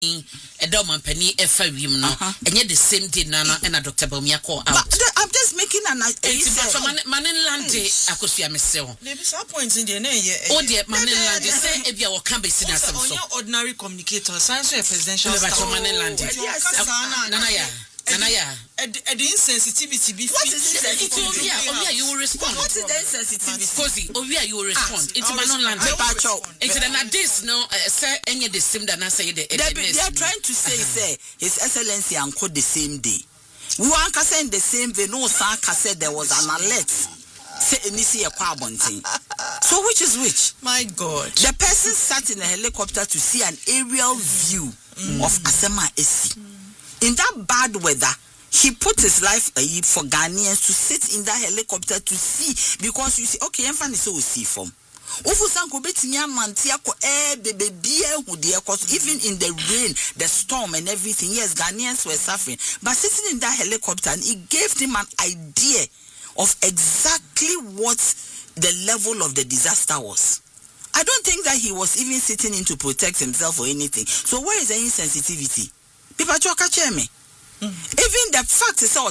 Edoman Penny Efawim no, and yet the same day Nana and a Dr. Bamia call out. I'm just making an Manenlande Akosia Mesel. There is some points in the name. Oh, dear, Manenlande say if you can be seen as some ordinary communicator, science presidential. Manenlande. Nanaya. The insensitivity. What is insensitivity? You will respond. What is the insensitivity? Cozy, you will respond. It's Manenlande. It's an this no, say any the same than I say the. They are trying to say, His Excellency and code the same day. We want to say in the same way. No, Sanka said there was an alert. Say initiate a carbon thing. So which is which? My God. The person sat in a helicopter to see an aerial view of Asema AC. In that bad weather, he put his life for Ghanaians to sit in that helicopter to see, because you see, okay, I'm funny so we see from. Even in the rain, the storm and everything, yes, Ghanaians were suffering. But sitting in that helicopter, and it gave him an idea of exactly what the level of the disaster was. I don't think that he was even sitting in to protect himself or anything. So where is the insensitivity? People catch me. Even the fact is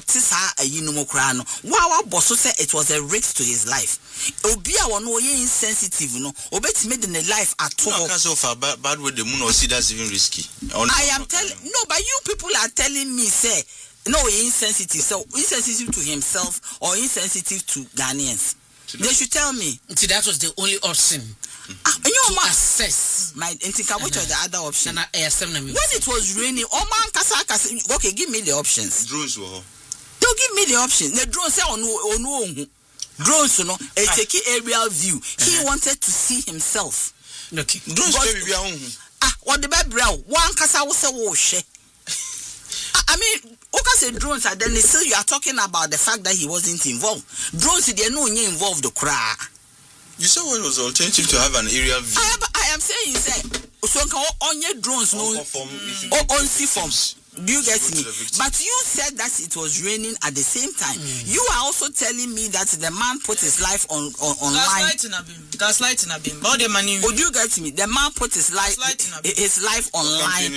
wow, boss said it was a risk to his life. Obia was no insensitive, no. Obet made in a life at all. So far, bad with the moon or see that's even risky. I am telling no, but you people are telling me, say, no, insensitive. So insensitive to himself or insensitive to Ghanaians. They should tell me. See, that was the only option. You to assess my which was the other option? When it was raining, okay, give me the options. Drones were. Don't give me the options. The drones say no. Drones, you know, a taking aerial view. He wanted to see himself. Okay. Drones what the bad brow? One casa was a wash. I mean, okay, say drones, and then still you are talking about the fact that he wasn't involved. Drones, they are no involved the cry. You said what was the alternative to have an aerial view? I am saying, so on your drones, no, on sea forms. Do you get me? But you said that it was raining at the same time. You are also telling me that the man put his life online. Gaslighting a beam. Body money. Oh, do you get me? The man put his life online.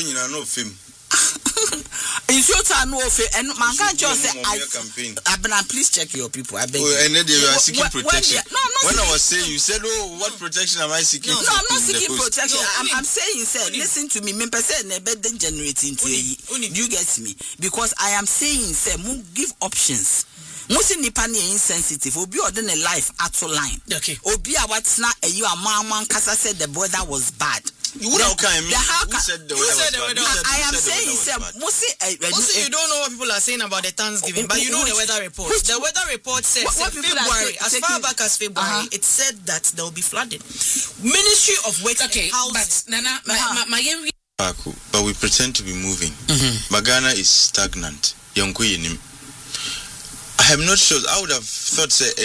In short, I know and man can't just say please check your people. I beg you. And then they were seeking protection. When I was saying, you said, "Oh, what protection am I seeking?" No, I'm not seeking protection. I'm saying, listen to me. Generating to you get me? Because I am saying, give options. Most nipani insensitive. Obi ordin a life at line. Okay. Obi what's not a you a man kasa said the weather was bad. You would have come. Who said the weather was bad? I am saying, you don't know what people are saying about the Thanksgiving, but you know the weather report. The weather report said February, as far back as February, it said that there will be flooding. Ministry of Works and Housing. But we pretend to be moving. But Ghana is stagnant. I am not sure. I would have thought, say,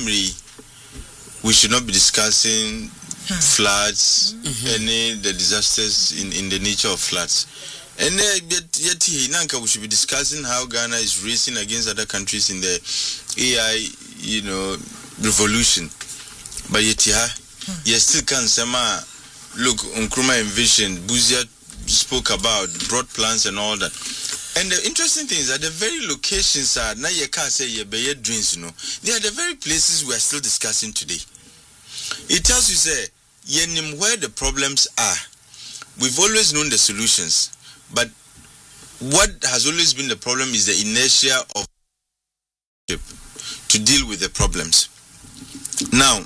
we should not be discussing floods, the disasters in the nature of floods. And yet, we should be discussing how Ghana is racing against other countries in the AI, revolution. But yet, you still can't say, look, Nkrumah envisioned, Buzia spoke about, broad plans and all that. And the interesting thing is that the very locations are, now you can't say you be dreams, they are the very places we are still discussing today. It tells you, say, where the problems are. We've always known the solutions, but what has always been the problem is the inertia of to deal with the problems. Now,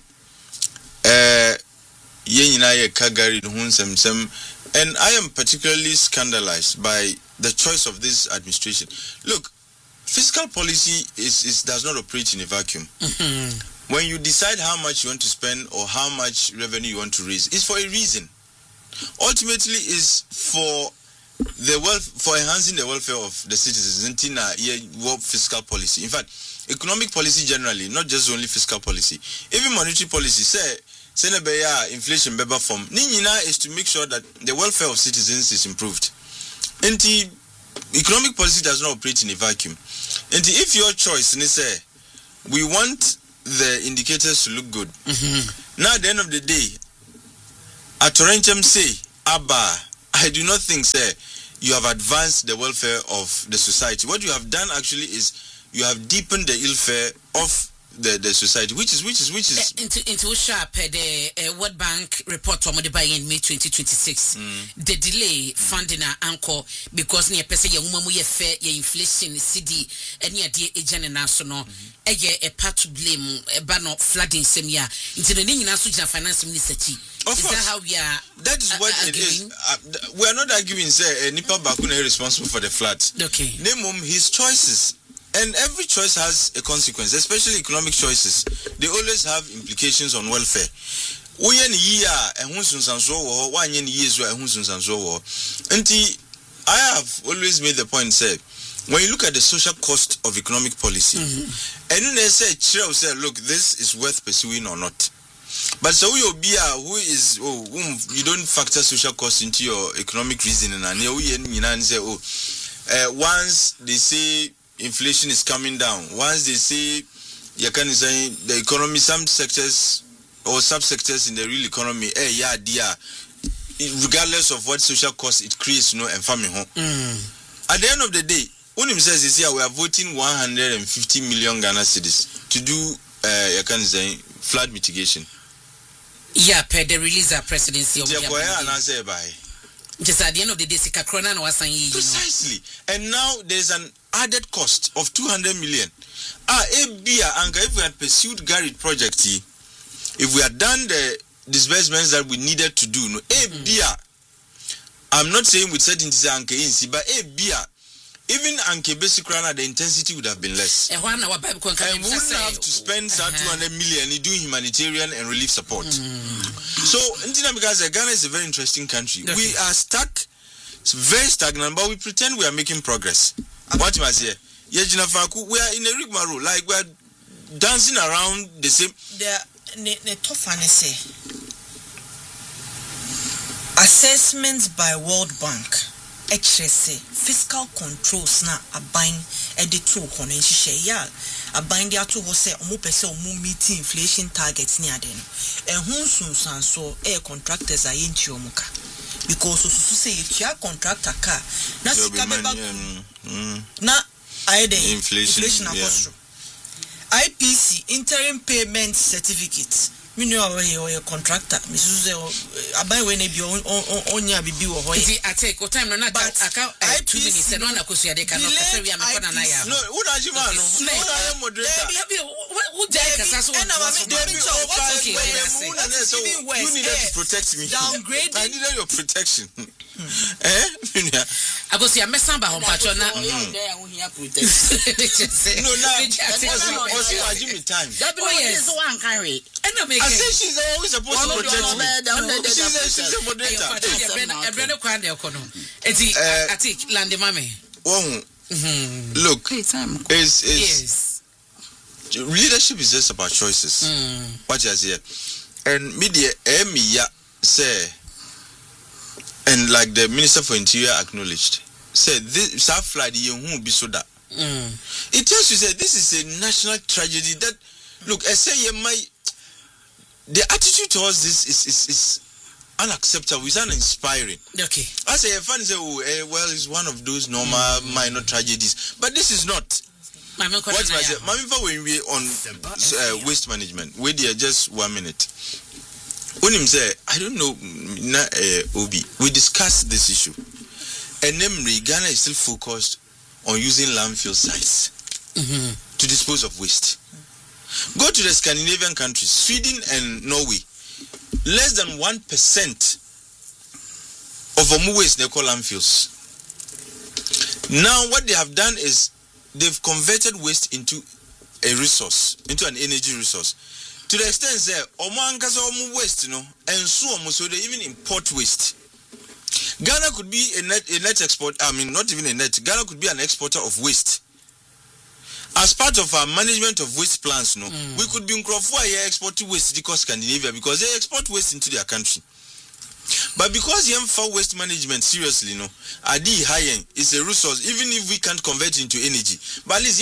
and I am particularly scandalized by the choice of this administration. Look, fiscal policy does not operate in a vacuum. When you decide how much you want to spend or how much revenue you want to raise, it's for a reason. Ultimately, is for enhancing the welfare of the citizens. Fiscal policy. In fact, economic policy generally, not just only fiscal policy, even monetary policy. Say inflation beba form. Ninyina is to make sure that the welfare of citizens is improved. And economic policy does not operate in a vacuum. And if your choice is say we want the indicators to look good. Now at the end of the day, at Torrentum say Abba I do not think, sir, you have advanced the welfare of the society. What you have done actually is you have deepened the ill-fare of the society, which is into sharp the World Bank report on the buy in May 2026. The delay funding our anchor because near person ya woman we fair your inflation CD any idea agent and national a part to blame a ban of flooding same year into the national finance minister. Is that how we are? That is what arguing? It is. We are not arguing, say Nipa Bakuna is responsible for the flood. Okay. Name his choices. And every choice has a consequence, especially economic choices. They always have implications on welfare. I have always made the point, say, when you look at the social cost of economic policy, and they say, look, this is worth pursuing or not. But so you don't factor social cost into your economic reasoning, and say, once they say inflation is coming down, once they say the economy, some sectors or subsectors in the real economy, regardless of what social cost it creates, and family home. At the end of the day, Unim says this year we are voting 150 million Ghana cedis to do flood mitigation. Yeah, per the release of presidency of just at the end of the day, precisely. And now there's an added cost of 200 million. If we had pursued Garrett project, if we had done the disbursements that we needed to do, I'm not saying with certainty, but even Anke basic run, the intensity would have been less. And we wouldn't have to spend 200 million doing humanitarian and relief support. So, because Ghana is a very interesting country. We are stuck, it's very stagnant, but we pretend we are making progress. What was here? We are in a rigmarole, like we are dancing around the same. The tough one say assessments by World Bank. Actually, fiscal controls na abine editor kono nhihye ya abine dia to ho se omo pese omo meet inflation targets ni ade no ehun sunsanso contractors ayenti omuka because so say you contractor car na sika beba na ayede inflation akostro IPC interim payment certificate minu awe contractor misuze abai we na bi onya bibi wo ho yi I take time no na aka 2 minutes no na kosu de ka no kase wi amekona na ya no who da jima no who da moderator who dey kasa so you needed to protect me. Downgrade. I needed your protection. Agosi amesa ba hompacho na no give me time. That is one carry. I say she's always supposed to protect me. She's a moderator. I think Lande Mame. Look, yes. Leadership is just about choices. What you say, and media say, and like the Minister for Interior acknowledged, said this flood be so that. It tells you that this is a national tragedy. That look, I say the attitude towards this is unacceptable. It's uninspiring. Okay. I say, well, it's one of those normal minor tragedies, but this is not. What when we on waste management, wait there just 1 minute. When him say, I don't know, Obi, we discussed this issue, and namely, Ghana is still focused on using landfill sites to dispose of waste. Go to the Scandinavian countries, Sweden and Norway. Less than 1% of our waste they call landfills. Now, what they have done is they've converted waste into a resource, into an energy resource. To the extent that omo waste, and so they even import waste. Ghana could be a net export. I mean, not even a net. Ghana could be an exporter of waste. As part of our management of waste plans, we could be exporting waste to Scandinavia because they export waste into their country. But because you have waste management seriously, adi high is a resource, even if we can't convert it into energy. But at least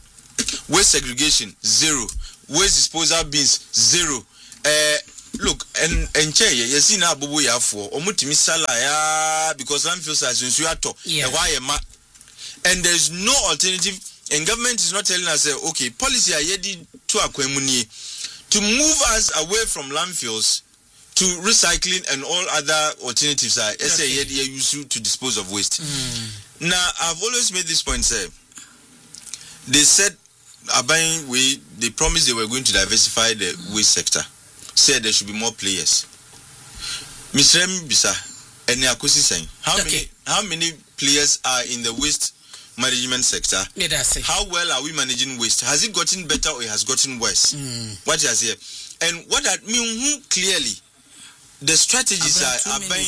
waste segregation, zero. Waste disposal bins, zero. Look, and che ye see na bobo ya for omutimi sala ya because landfills are since you ato and there's no alternative, and government is not telling us okay, policy are yedi to akwemuni to move us away from landfills to recycling and all other alternatives are used to dispose of waste. Now I've always made this point, say they said they promised they were going to diversify the waste sector. Said there should be more players. Mr. Bisa and Yakusi saying how many players are in the waste management sector? How well are we managing waste? Has it gotten better or it has gotten worse? What is here? And what that means clearly, the strategies are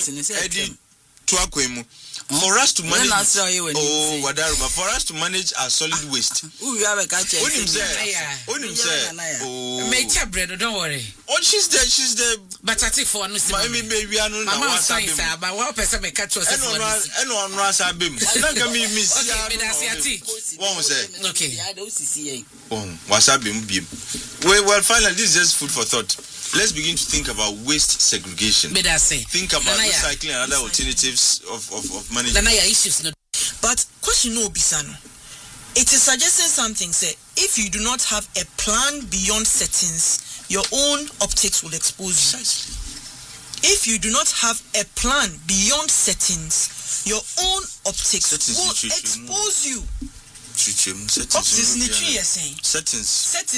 for us to manage for us to manage our solid waste. Don't worry. Oh, she's there. But I think for one, maybe I don't know but one person may catch us. Well, finally, this is just food for thought. Let's begin to think about waste segregation. Think about recycling and other alternatives of management. But question no Bisano. It is suggesting something, say, if you do not have a plan beyond settings, your own optics will expose you. If you do not have a plan beyond settings, your own optics will expose you. Settings.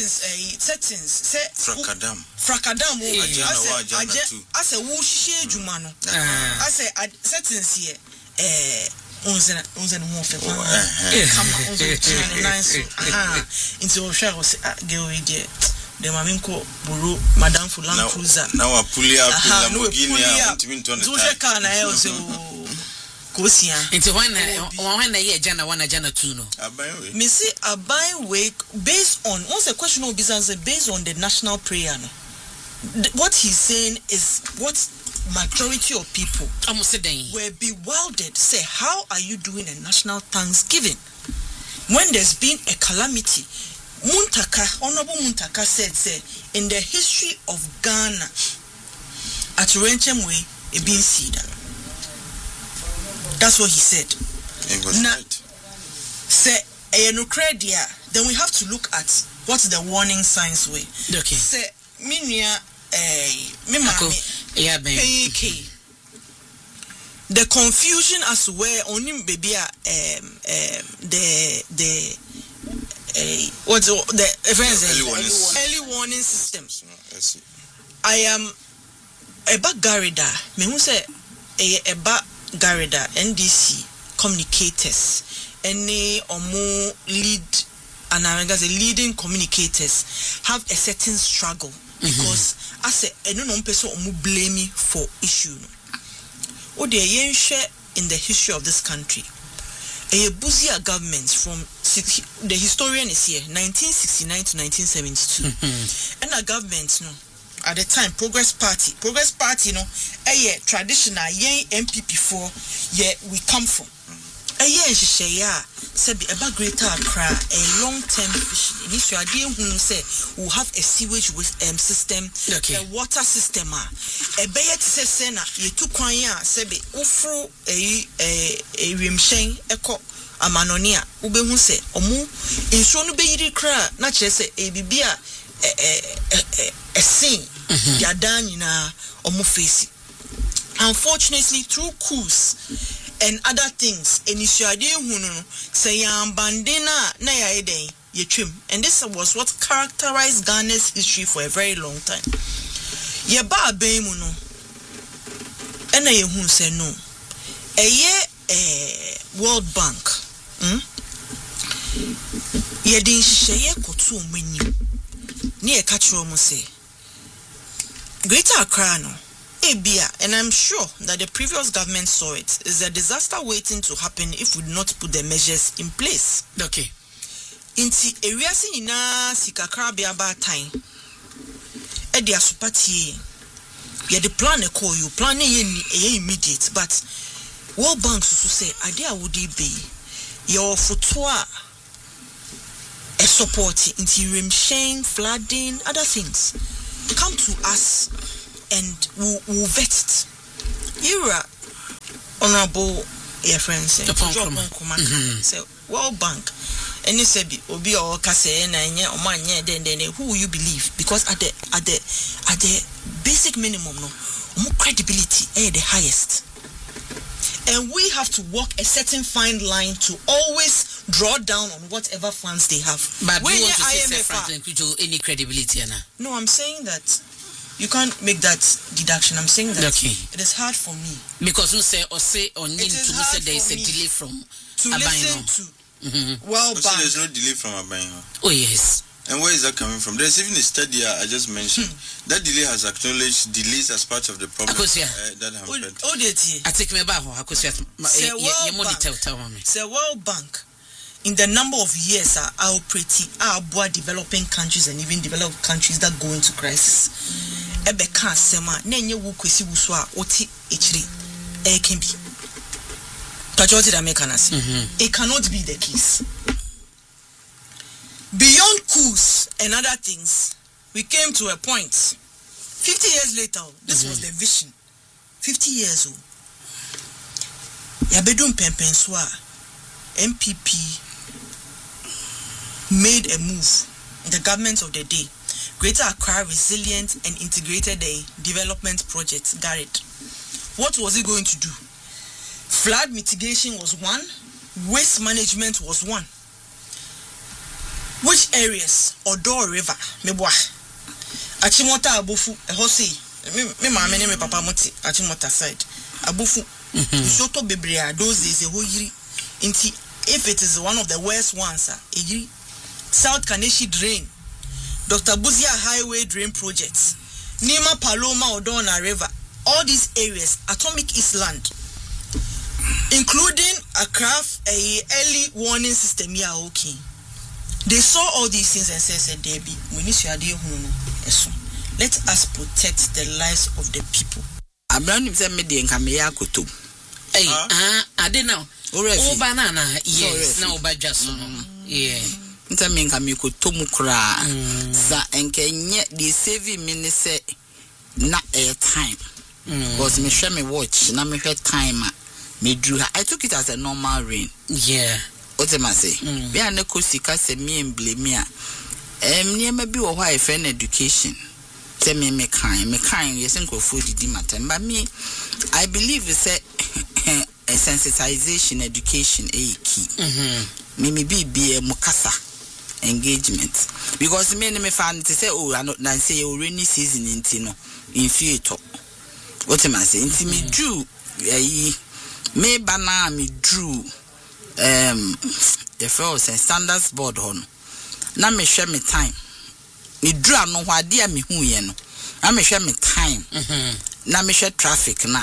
Frakadam. I say wushi jumano. I say settings here. Unzen into Oshagos girl idea. The Maminko Buru Madame Fulan Cruiser. Now a pulley up Lamborghini into when I hear Jana one Jana Tuno. Missy Abai wake based on what's the question of business based on the national prayer. What he's saying is what majority of people were bewildered. Say, how are you doing a national Thanksgiving when there's been a calamity? Honorable Muntaka said, in the history of Ghana, at Renchemwe, a being cedar. That's what he said. It was right. Say, then we have to look at what the warning signs were. Okay. Say, the confusion as to where only baby what's the early warning systems. I am a back Garida. Me who say a back Garida NDC communicators any or more lead and as a leading communicators have a certain struggle because I say no person blame me for issue. Oh, they share in the history of this country. A Buzia government from the historian is here 1969 to 1972 and a government at the time Progress Party a traditional MPP for we come from a said about Greater Accra a long-term vision. Initially, I didn't say we'll have a sewage system, a water system. A bayet says sena ye tu kwanya sebe ufru a rimsheng eko amanonia ubehu se omu inso no be yiri kra na kire se e bibia a sin ya dan nyina omu face. Unfortunately, through coups and other things, initially say bandina na ya eden ye trim, and this was what characterized Ghana's history for a very long time. Ye ba bemu no, and ye hun say no. World Bank, ye din sheye kotu menu. Ni e katro mo say Greater Accra no. And I'm sure that the previous government saw it. Is a disaster waiting to happen if we do not put the measures in place. Okay. Inti areas ina sikakra be about time. Edia supati ye the plan call you plan ye immediate, but World Bank to say idea would be your footwa a support inti rimsheng, flooding, other things. Come to us and we'll vet it. You are honorable friends. Say World Bank. And you say obi or kase na nye o man nye then who will you believe? Because at the basic minimum no credibility the highest. And we have to walk a certain fine line to always draw down on whatever funds they have. But we want to say Franklin Kujo any credibility, Anna? No, I'm saying that you can't make that deduction. I'm saying that it is hard for me. Because you say or on you to say there is a delay from listen to Well, so there's no delay from Abayno. Oh yes. And where is that coming from? There's even a study I just mentioned. That delay has acknowledged delays as part of the problem that happened. I take me back. Say World Bank in the number of years are operating developing countries and even developed countries that go into crisis. Ebe kan sema nenye wu kwesi wuso a oti echiri can be. It cannot be the case. Beyond coups and other things, we came to a point. 50 years later, this was the vision. 50 years old. Yabedum Pempenswa, MPP, made a move in the government of the day. Greater Accra Resilient and Integrated Development Project, GARED. What was it going to do? Flood mitigation was one. Waste management was one. Which areas? Odo River, Mebwa. Achimota Abufu, Hosi. Me mama me papa moti Achimota side. Abufu. Soto Bebrea, those days a whole year. If it is one of the worst ones, South Kaneshi Drain, Dr. Buzia Highway Drain Projects, Nima Paloma Odona River, all these areas, Atomic East Land, including a early warning system here, okay. They saw all these things and said, Debbie, we need to let us protect the lives of the people. Abraham said, Median Kamea Kutu. Hey, I didn't know. Oh, banana, yes, no, but just yeah. Ntamin Kamiku Tomukra, sa and can yet the saving minister not a time. Because me share me watch, na me time. Me drew. I took it as a normal rain. Yeah. What am I say? Me and Kusika say me and blame me. Near maybe a wife and education. Tell me kind. Yes, and go food the matter. But me, I believe it's a sensitization education a key. Maybe be a mukasa engagement. Because me fan to say, oh, I not say rainy season in Tino in theater. What am I saying? Into me drew me bana me drew the first and standards board on. Na me share me time. Me drew no what dear me who ye no. Na me share me time. Na me share traffic na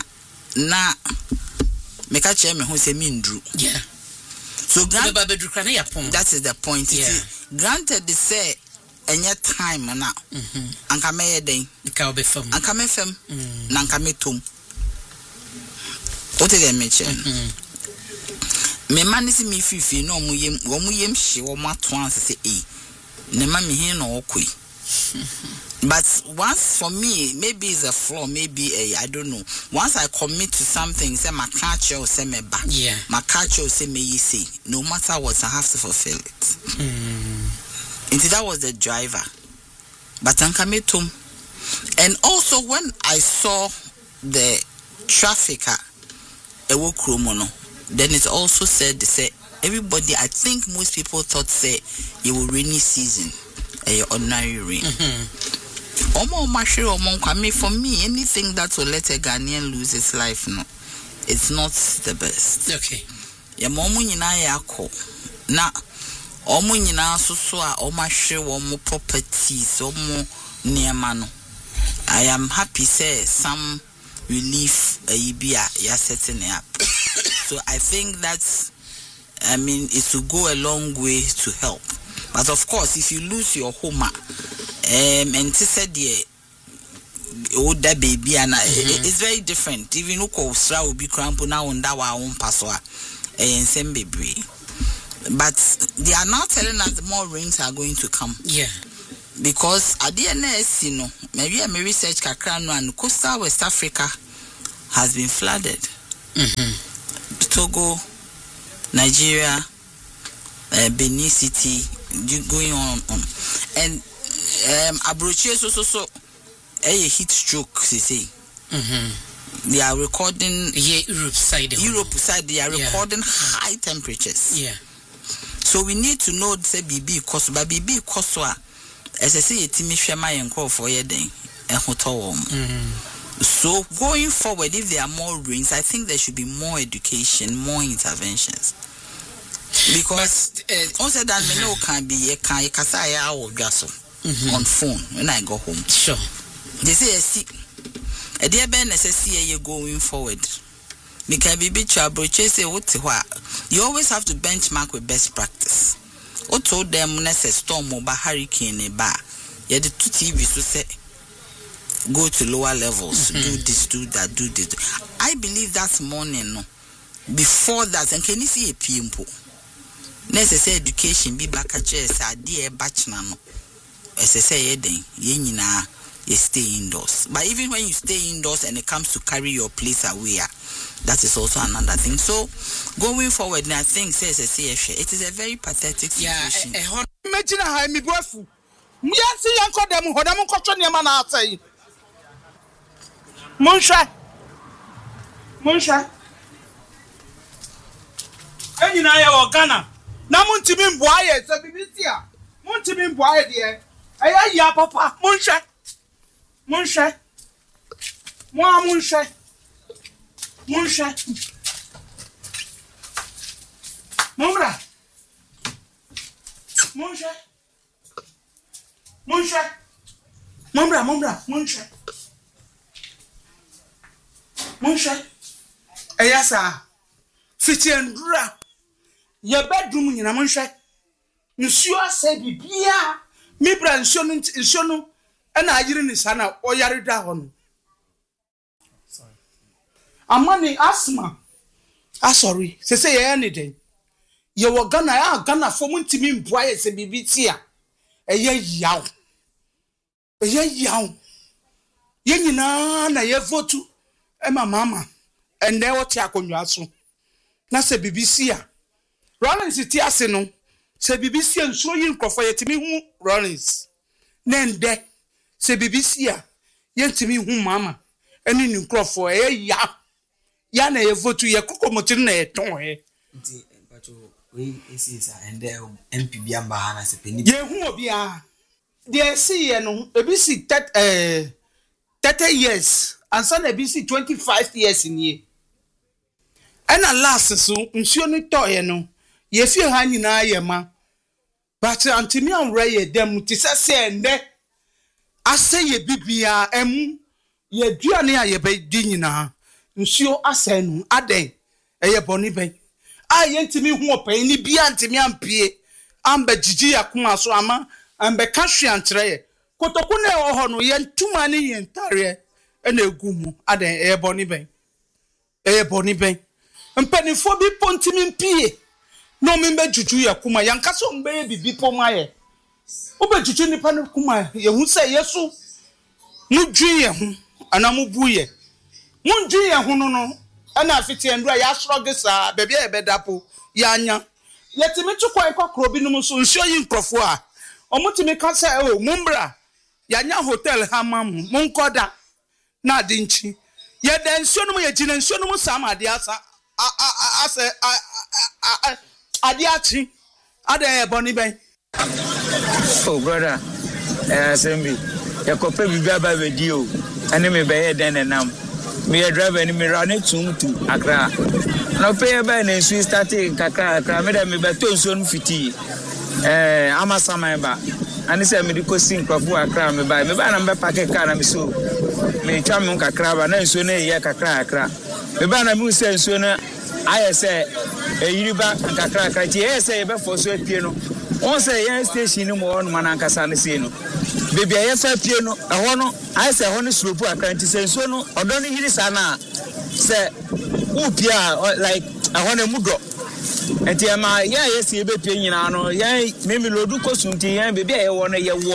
me catch me who say me drew. Yeah. So that is the point. Yeah. Granted they say any time now. Anka me den. Anka me fem. Na anka me tum. What did they mention? Me man is me fifi no mu yem she wo matwan say ne ma me hin no okoi. But once for me maybe it's a flaw, maybe I don't know. Once I commit to something, say my catch or say me back. Yeah. My catch or say me you say no matter what I have to fulfill it. And that was the driver. But Ankametum. And also when I saw the trafficker then it also said, they say everybody, I think most people thought say it will rainy season, ordinary rain. For me, anything that will let a Ghanaian lose his life, no, it's not the best. Okay. Ya momu nyina yako na omu nyina so a omahwe wo properties omu niema no. I am happy say some relief you're setting up. So I think that's, it will go a long way to help. But of course, if you lose your home, and said older baby, and it's very different. Even Ukosra will be cramped now on that one paswa and same baby. But they are now telling us more rains are going to come. Yeah. because at the NS, you know, maybe my research kakra no and coastal West Africa has been flooded. Togo, Nigeria, Benin City, going on. And Abrochie so a heat stroke, they say. They are recording Europe side. They are recording high temperatures. Yeah. So we need to know say BB cost, but BB cost as I say itimi hwema yenko for yeden ehotowom. So going forward, if there are more rains, I think there should be more education, more interventions. Because also that me know can be can kasa ya on phone when I go home. Sure. They say a dear Ben necessary you going forward. Because BB Chabroche say what you always have to benchmark with best practice. What told them when storm or hurricane a bar, yet the 2 TV so say go to lower levels, do this, do that, do this. I believe that's morning no. Before that, and can you see a PMPO? Necessary education be back at chess, a dear bachelor no. As I say, yenina, you stay indoors. But even when you stay indoors and it comes to carry your place away, that is also another thing. So going forward, I think says it is a very pathetic situation. Imagine how me boyfu. Me see yanko dem ho dem nkocho niam na asai. Monsha. Enyina ya wo Ghana. Na muntimi mboaye se bibisi a. Muntimi mboaye de. Aya ya papa. Monsha. Monsha. Mumra. Ayasa. Fiti endura. Your bedroom nyina monsha. Nsuo ase bibia. Mi bra nsuo no na ayire ni sana oyare da hono. Amani asthma. Sorry. Say anything. You were Ghana for Muntimi Mboye se bibiti a. Eye yaw. Ye nyina na ye votu e mama. And there what akonwa so. Na se bibisi a. Rollins ti ase no. Se bibisi nso yi nkofo yetimi hu Rollins. Nende se bibisi a yentimi hu mama. Eni ni nkofo eye yaw. Ya na ye votu ye kokomotiri na eton he. Nti bacho we is and MP biamba hana se peni. Ye hu obi a. They see ye no ebisi 30 years and son ebisi 25 years in ye. And last so nsuo ni to ye no. Ye fie ha nyina ye ma. But antimi anre dem ti se ende. Ase ye bibia emu ye duane a ye be di nyina. Nsuo asenu aden eye boni ben ayentimi hu opan ni bia antimi ampie amba jiji yakoma so ama ambe kahwe ankyere kotoku na ho no ye ntuma ni ye ntare na egumu aden eye boni ben mpanifo bi pontimi mpie no membe juju yakoma yankaso mbe bibi pomaye obe juju nipa no kuma ye hu se yesu mudwi ye hu ana mubuye Munji ye hunu no ana afiti endura ya srogesa bebe e bedapo ya anya yetimi tukwa ikokro bi num so nsuo yi nkrofo a omutimi ka se mumbra ya nya hotel hamam munkoda na adinchi ye den nsuo num ye gina nsuo num sam ade asa ade achi ade e boni ben. Oh brother sembi yakope bibia ba video ene me be den enam me driver ni me run to Accra. No pay by na nsu starting kakra me dem me beto nsu no fiti. Amasama ba. Ani say me ko sin crofo Accra me ba na me park car na me so. Me twa me kakra ba na nsu no ye kakra. Me ba na me say nsu no aye say yiri ba kakra ti e say be for so apie no. On say yan station ni mo on manankasa ne say no. Baby I fa pie no ehwo no I say ho no slope akranti senso no odo no hiri sana say upia like ehwo na mudo enti ma ya yes e be pie nyina no yan me lodu kosunti yan baby I wo no ye wo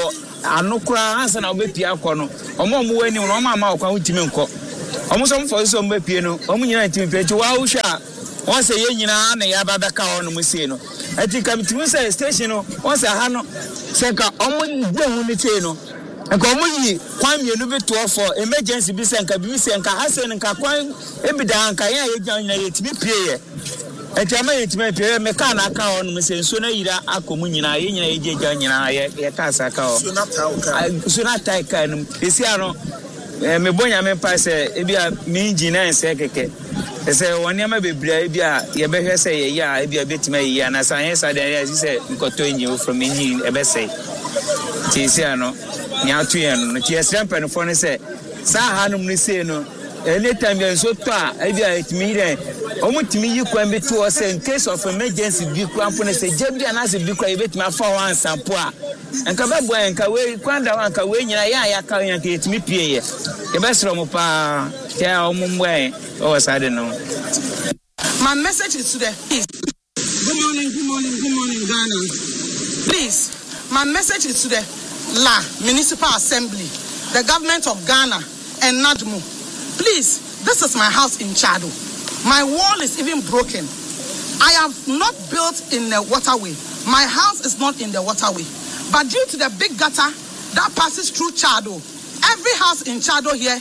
anokura ansa na obepia akọ no omo wani no omo ama akwa hutimi nkọ omo so mfo so mbepie no omo nyina ntimi peti wa wo hwa won se ye nyina na ya babeka ho no musie no ati kamtimi say station no won se ha no se ka omo gbe hu ni tie no nka omo yi kwan mienu bi to for emergency bi se nka bi se nka hasen nka kwan ebida nka ya ye gyan nyina ye timi pie ye ati ama ye timi pie me ka na aka ho no musie nso na yira akomu nyina ye nyina ye gyan nyina ye ka sa ka ho so na tai ka no esi ano me bonya me pa se ebia me engineer nse keke ese woni ama bebria ebia ye behwe se ye ya ebia betima ye ya na science ade ya se nkoto enyi from enyi ebe se ti esi ano nya atu ye no ti esem penfo ne se sa hanum ni se no anytime you so to ebia etimi re omutimi yi kwan be to say in case of emergency bi kwan po ne se jebia na se bi kwan betima fa wan sampo a enka bebo enka we kwanda wan ka we nyina ya ka yan ka etimi pie ye ebesro mo pa ya omumwe o sade no. My message is to the peace. Good morning Ghana. Please, my message is to the La Municipal Assembly, the government of Ghana and NADMO. Please, this is my house in Chado. My wall is even broken. I have not built in the waterway. My house is not in the waterway. But due to the big gutter that passes through Chado, every house in Chado here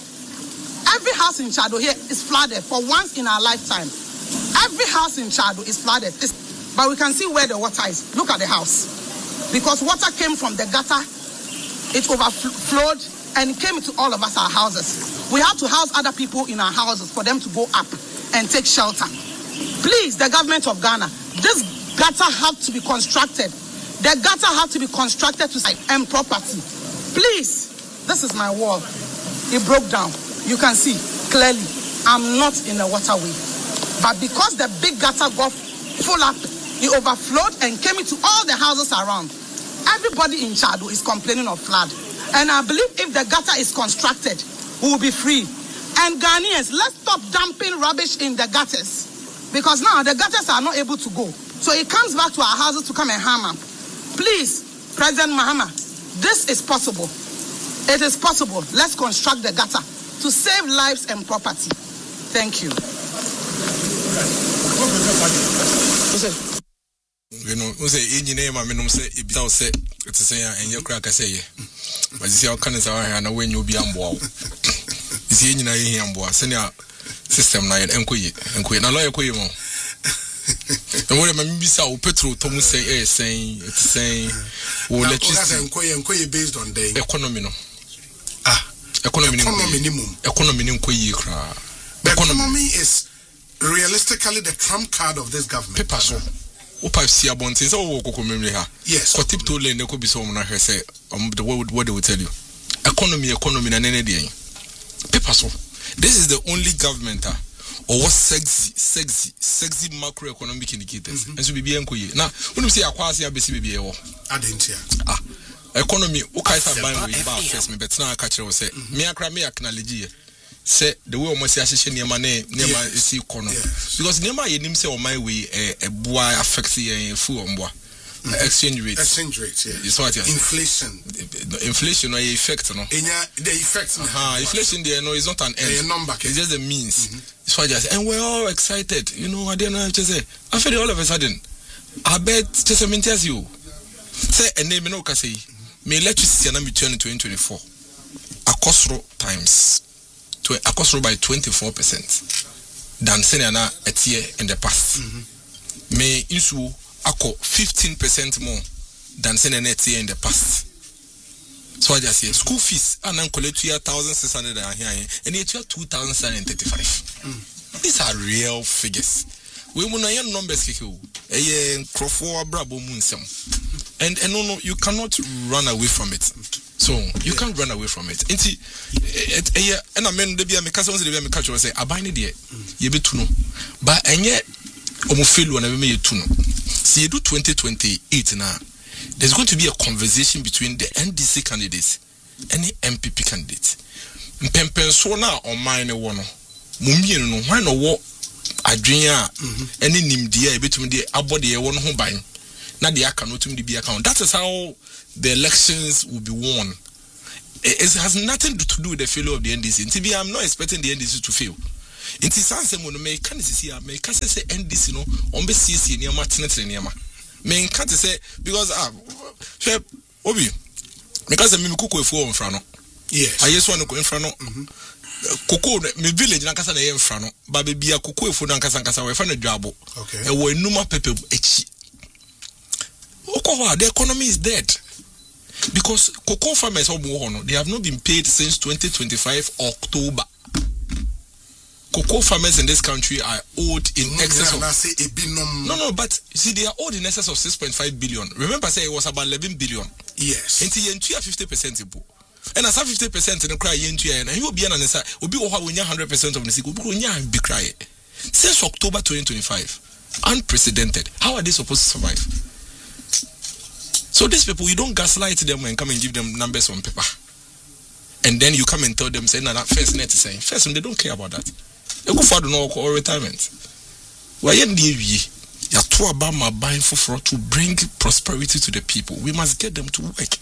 is flooded for once in our lifetime. Every house in Chado is flooded. But we can see where the water is. Look at the house. Because water came from the gutter, it overflowed and it came into all of us, our houses. We have to house other people in our houses for them to go up and take shelter. Please, the government of Ghana, this gutter have to be constructed. The gutter have to be constructed to site and property. Please, this is my wall. It broke down. You can see clearly I'm not in the waterway. But because the big gutter got full up, it overflowed and came into all the houses around. Everybody in Chado is complaining of flood. And I believe if the gutter is constructed, we will be free. And Ghanaians, let's stop dumping rubbish in the gutters. Because now the gutters are not able to go. So it comes back to our houses to come and harm up. Please, President Mahama, this is possible. It is possible. Let's construct the gutter to save lives and property. Thank you. You know, say engineer, my minimum say it be say it's a say and your crack say, but you see how can and when you be on board. You see, engineer here on board, senior system night and quit now lawyer quit more. And what I mean, so petrol Tom say, saying it's saying, will let you based on the economy. Economy minimum the economy is realistically the trump card of this government. Paper so opa see about things yes ko tip to le ne ko bi so na say the what they will tell you economy na nene dey paper so this is the only government or what sexy macroeconomic indicators and so bibi enkoye na wonu say akwase abesi bibi e wo adentia economy o kai sa ban we ba first me bet na ka kire wo say me akra me acknowledge say the way almost association near is economy because near ye nim say o my way a boy affects ye full on boy exchange rate yeah it's what inflation no effect no the effect inflation there no is not an end number it's just the means it's what just and we're all excited you know I don't know to say I feel all of a sudden I bet just maintains you say a name no ka say me electricity na be 2024 akosro times akosro by 24% than Senana a year in the past. May issue ako 15% more than Senana a year in the past. So I just say school fees and then collect 1,600 and it's 2,735. These are real figures. We will not numbers and no, you cannot run away from it. So you can't run away from it. And I mean, the customers the culture say, I buy it ye be to know. But and yet, feel when I made to know. See, you do 2028 now. There's going to be a conversation between the NDC candidates and the MPP candidates. Mpempensona or mine one. Mumbi no why no what Adrian any nimdia between the abody one home buying. na the account to the account. That is how the elections will be won. It has nothing to do with the failure of the NDC. NTB, I'm not expecting the NDC to fail. It is something when me can see me can say NDC no on be CC near ma tenetre near ma. Me can't say because Obi because me kuku efu on frano. Yes. I just want to go in front of Koko me village na kasa na ye mfra no ba be bia koko efu na kasa we fa na dwabo. Okay. E wo enuma pepe echi. The economy is dead because cocoa farmers they have not been paid since 2025 October. Cocoa farmers in this country are owed in excess of no, but see they are owed in excess of 6.5 billion. Remember, say it was about 11 billion. Yes. Until you 50%. And as 50% in the cry and you will be an answer, will be 100% of the sick will be cry. Since October 2025, unprecedented. How are they supposed to survive? So these people, you don't gaslight them and come and give them numbers on paper. And then you come and tell them, say, no, that first net is saying. First, they don't care about that. They go for the no or retirement. Why you talk about my buying for to bring prosperity to the people. We must get them to work. It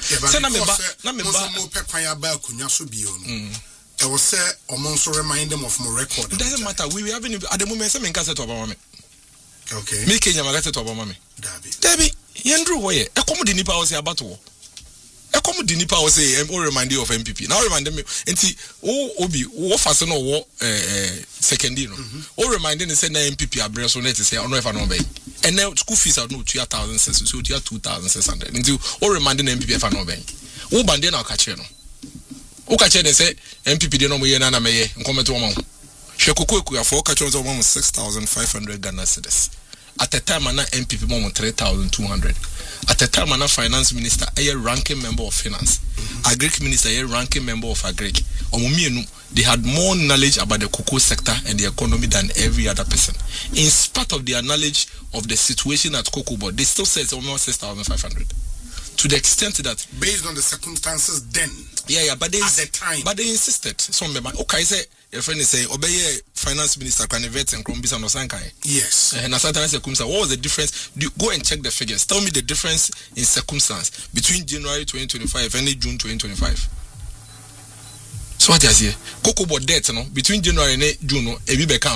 remind them of more record. It doesn't matter. We have at the moment some cassette of our okay. Me Kenya cassette of our mommy. Debbie, Yandru Way, a comedy nipa was about to. A comedy nipa was remind you of MPP. Now remind me, and see, Obi, fasten or second year. Remind them, say, MPP, I bring so net to say, I don't know if I know. And now school fees are no 2,000, so 2,600. And you remind them MPP if I know. Bandena catch you. Catch and say, MPP didn't know me and I may come to a mom. Shekuku, 4 catchers of 6,500 Ghana cedis. At the time, I'm MPP mom 3,200. At the time, I'm finance minister, a ranking member of finance. Agric minister, a ranking member of agric. They had more knowledge about the cocoa sector and the economy than every other person. In spite of their knowledge of the situation at Cocoa Board, they still say it's almost 6,500. To the extent that based on the circumstances then. But they at the time. But they insisted. So okay, say your friend is saying obey finance minister can vet and Krombisa no Sankai. Yes. And sometimes what was the difference? Go and check the figures. Tell me the difference in circumstance between January 2025 and June 2025. So what is here? Cocoa Board debt, no, between January and June, no,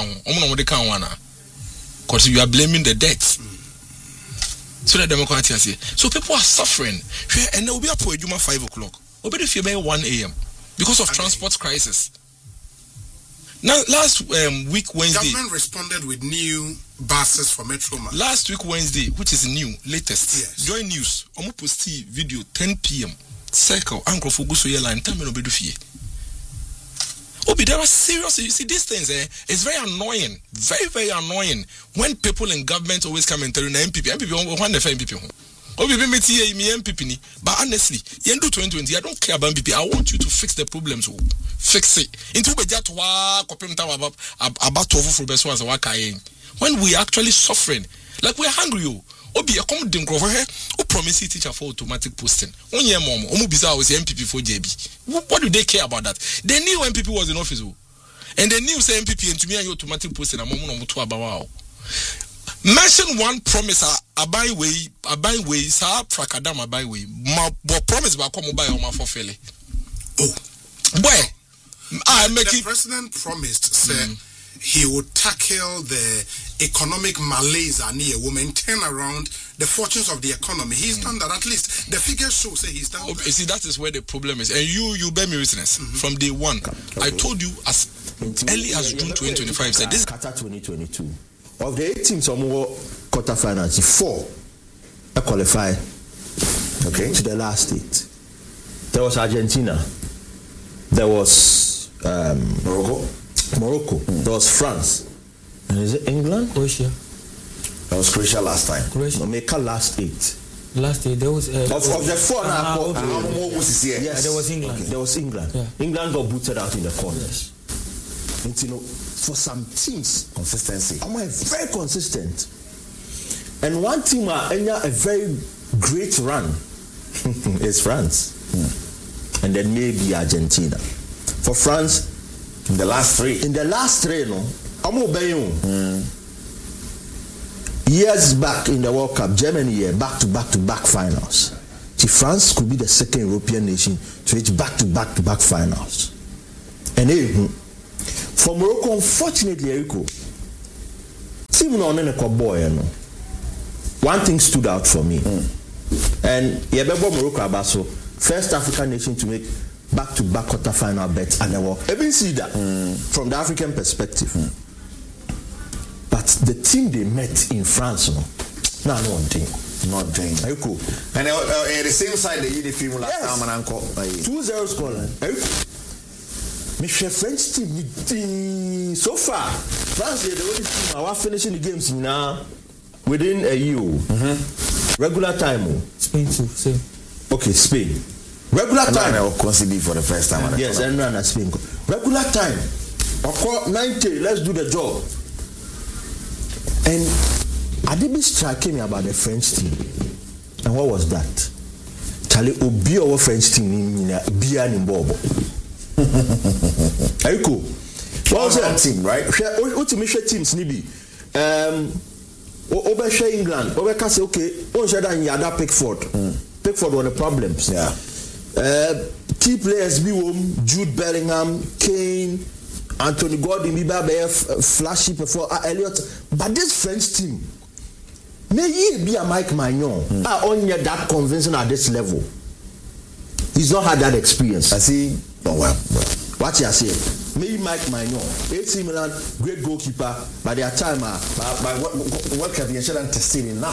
because you are blaming the debt. So the democracy is here. So people are suffering. And they will be up for 5 o'clock. Or better if you by 1 a.m. because of transport crisis. Now, last week Wednesday, government responded with new buses for Metro Man. Last week Wednesday, which is new, latest. Yes. Joy News. Omo posti video 10 p.m. Cycle Uncle Fuguso line. Time no bedu fie. Obi, there are serious. You see, these things, it's very annoying. Very, very annoying when people in government always come and tell you, MPP, one the MPP. Obi, me MPP, but honestly, you do 2020. I don't care about MPP. I want you to fix the problems. Fix it. Into when we are actually suffering, like we are hungry. Obi, a common drink over here. Who promise teacher for automatic posting? 1 year mom. Bizarre was MPP for JB. What do they care about that? They knew MPP was in office, and they knew say MPP and to me and automatic posting. Mention one promise. I buy way. Sa prakadam I buy way. Ma promise ba come buy o ma fulfill. Oh, boy. The president promised, said he would tackle the economic malaise and a woman turn around the fortunes of the economy. He's done that. At least the figures show say he's done that. You see, that is where the problem is. And you bear me witness from day one. I told you as early as June 2025 said this Qatar 2022. Of the 8 teams on quarter finals, 4 qualify to the last 8. There was Argentina. There was Morocco. There was France. And is it England? Croatia. That was Croatia last time. Croatia. Make last 8. Last 8, there was... of the 4 yes, there was England. Okay. There was England. Yeah. England got booted out in the corners. And for some teams, consistency. I'm very consistent. And one team a very great run is France. And then maybe Argentina. For France, in the last 3. In the last 3, no, I'm obeying. years back in the World Cup, Germany back-to-back finals. France could be the second European nation to reach back-to-back finals. And for Morocco, unfortunately, Eriko, one thing stood out for me. And Morocco Abaso, first African nation to make back-to-back quarter-final bets at the World Cup. Even see that from the African perspective. But the team they met in France, not doing. Very cool. And the same side they did the film last time and uncle. 2-0 scoreline. Michel French team so far. France is the only team are finishing the games now within a year. Regular time. Spain too. Same. Okay, Spain. Regular time. I will concede for the first time. Yes, and run Spain. Regular time. Of course, 90. Let's do the job. And Adibi striking me about the French team. And what was that? Charlie Obi our French team in Bia in Bobo. Are you cool? What was that team, right? What teams nibi? Over England. Over Castle, okay. On Shada and Yada Pickford. Pickford were the problems. Yeah. Key players be Jude Bellingham, Kane, Anthony Gordon, Biba, flashy before Elliot. But this French team, may he be a Mike Magnon? Only that convincing at this level. He's not had that experience. I see. Oh well. What you say? Maybe Mike Magnon, AC Milan, great goalkeeper. By their time, but what can be ensured and tested in now?